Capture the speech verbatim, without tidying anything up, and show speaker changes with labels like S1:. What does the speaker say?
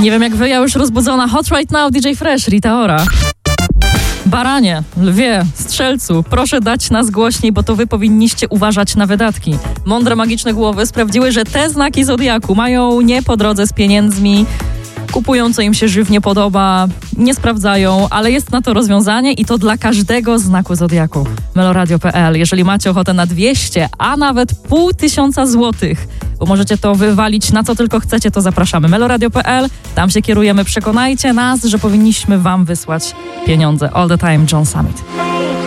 S1: Nie wiem jak wy, ja już rozbudzona. Hot right now, D J Fresh, Rita Ora. Baranie, lwie, strzelcu, proszę dać nas głośniej, bo to wy powinniście uważać na wydatki. Mądre, magiczne głowy sprawdziły, że te znaki zodiaku mają nie po drodze z pieniędzmi, kupują, co im się żywnie podoba, nie sprawdzają, ale jest na to rozwiązanie i to dla każdego znaku zodiaku. meloradio kropka p l. Jeżeli macie ochotę na dwieście, a nawet pół tysiąca złotych, bo możecie to wywalić na co tylko chcecie, to zapraszamy. meloradio kropka p l, tam się kierujemy. Przekonajcie nas, że powinniśmy wam wysłać pieniądze. All the time, John Summit.